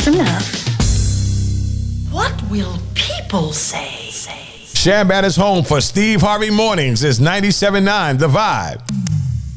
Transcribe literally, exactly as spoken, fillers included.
enough. What will people say? Shan Banner's home for Steve Harvey Mornings is ninety-seven point nine The Vibe.